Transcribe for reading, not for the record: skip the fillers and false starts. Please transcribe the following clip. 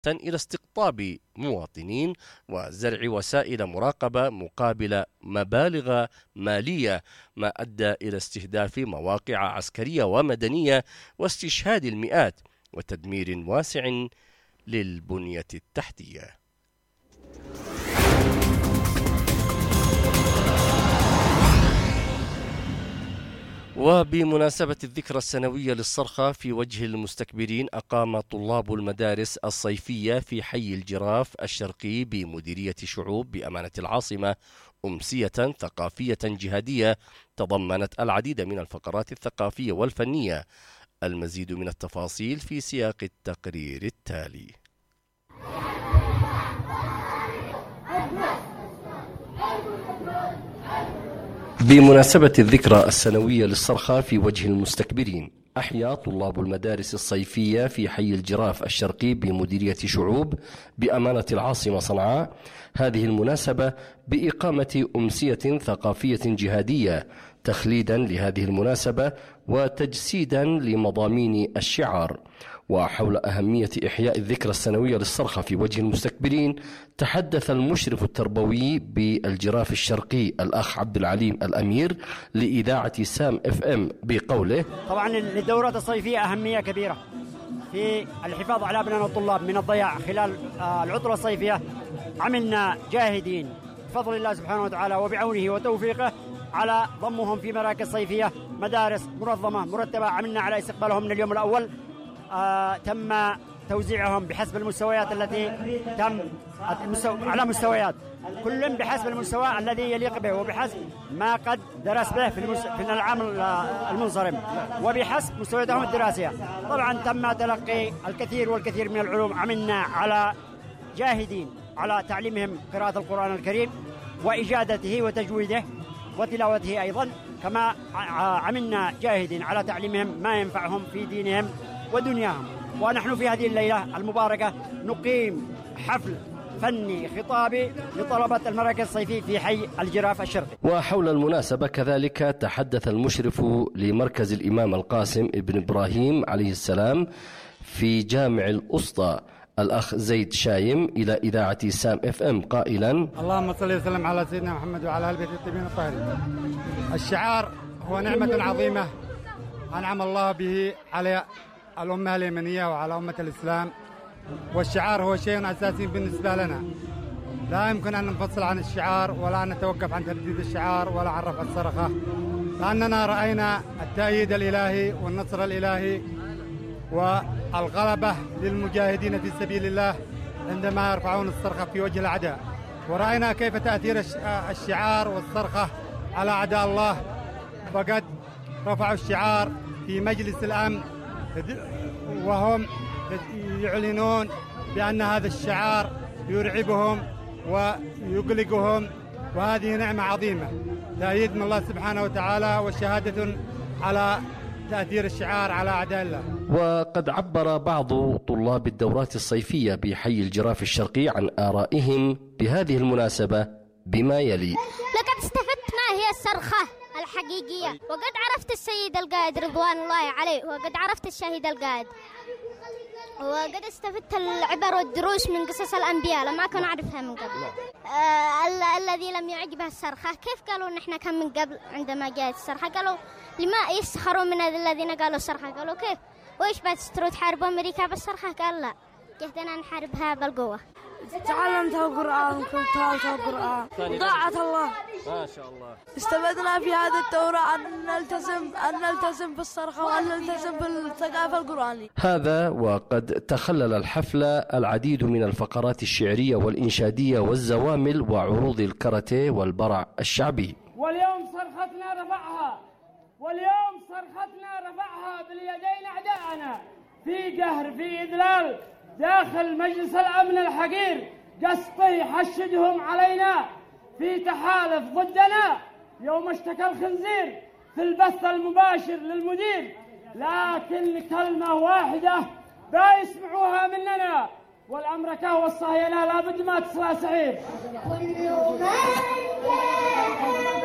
إلى استقطاب مواطنين وزرع وسائل مراقبة مقابل مبالغ مالية، ما أدى إلى استهداف مواقع عسكرية ومدنية واستشهاد المئات وتدمير واسع للبنية التحتية. وبمناسبة الذكرى السنوية للصرخة في وجه المستكبرين، أقام طلاب المدارس الصيفية في حي الجراف الشرقي بمديرية شعوب بأمانة العاصمة أمسية ثقافية جهادية تضمنت العديد من الفقرات الثقافية والفنية. المزيد من التفاصيل في سياق التقرير التالي. بمناسبة الذكرى السنوية للصرخة في وجه المستكبرين، أحيا طلاب المدارس الصيفية في حي الجراف الشرقي بمديرية شعوب بأمانة العاصمة صنعاء هذه المناسبة بإقامة أمسية ثقافية جهادية تخليدا لهذه المناسبة وتجسيدا لمضامين الشعار. وحول أهمية إحياء الذكرى السنوية للصرخة في وجه المستكبرين تحدث المشرف التربوي بالجراف الشرقي الأخ عبد العليم الأمير لإذاعة سام FM بقوله: طبعا للدورات الصيفية أهمية كبيرة في الحفاظ على أبناء الطلاب من الضياع خلال العطلة الصيفية. عملنا جاهدين بفضل الله سبحانه وتعالى وبعونه وتوفيقه على ضمهم في مراكز صيفية، مدارس منظمة مرتبة. عملنا على استقبالهم من اليوم الأول. تم توزيعهم بحسب المستويات التي تم على مستويات، كل بحسب المستوى الذي يليق به وبحسب ما قد درس به في العام المنصرم وبحسب مستوياتهم الدراسية. طبعا تم تلقي الكثير والكثير من العلوم. عملنا على جاهدين على تعليمهم قراءة القرآن الكريم وإجادته وتجويده وتلاوته أيضا، كما عملنا جاهدين على تعليمهم ما ينفعهم في دينهم ودنياهم. ونحن في هذه الليلة المباركة نقيم حفل فني خطابي لطلبة المراكز الصيفي في حي الجراف الشرقي. وحول المناسبة كذلك تحدث المشرف لمركز الإمام القاسم ابن إبراهيم عليه السلام في جامع الأسطى الأخ زيد شايم إلى إذاعة سام FM قائلا: اللهم صل وسلم على سيدنا محمد وعلى آل بيته الطيبين الطاهرين. الشعار هو نعمة عظيمة أنعم الله به على الأمة اليمنية وعلى أمة الإسلام، والشعار هو شيء أساسي بالنسبة لنا. لا يمكن أن ننفصل عن الشعار ولا أن نتوقف عن ترديد الشعار ولا عن رفع الصرخة، لأننا رأينا التأييد الإلهي والنصر الإلهي والغلبة للمجاهدين في سبيل الله عندما يرفعون الصرخة في وجه الأعداء، ورأينا كيف تأثير الشعار والصرخة على أعداء الله. فقد رفعوا الشعار في مجلس الأمن وهم يعلنون بأن هذا الشعار يرعبهم ويقلقهم، وهذه نعمة عظيمة تأييد من الله سبحانه وتعالى وشهادة على تأثير الشعار على أعداء الله. وقد عبر بعض طلاب الدورات الصيفية بحي الجراف الشرقي عن آرائهم بهذه المناسبة بما يلي: لقد استفدت ما هي الصرخة الحقيقية، وقد عرفت السيد القائد رضوان الله عليه، وقد عرفت الشهيد القائد، وقد استفدت العبر والدروس من قصص الأنبياء لما كنا نعرفها من قبل. الذي لم يعجبه الصرخة كيف قالوا نحن كان من قبل عندما جاءت الصرخة قالوا لما يسخرون من الذين قالوا الصرخة، قالوا كيف وإيش بتستروا تحاربوا أمريكا بالصرخة؟ قال لا، جهدنا نحاربها بالقوة. تعلمت القرآن وكتبت القرآن وطاعة الله ما شاء الله. استفدنا في هذا الدورة أن نلتزم بالصرخة وأن نلتزم بالثقافة القرآنية. هذا وقد تخلل الحفل العديد من الفقرات الشعرية والإنشادية والزوامل وعروض الكاراتيه والبرع الشعبي. واليوم صرختنا رفعها باليدين أعداءنا في قهر في إذلال داخل مجلس الأمن الحقير، قسطه يحشدهم علينا في تحالف ضدنا يوم اشتكى الخنزير في البث المباشر للمدير، لكن كلمة واحدة بيسمعوها مننا والأمركة والصهيلة لابد ما تصلى سعير.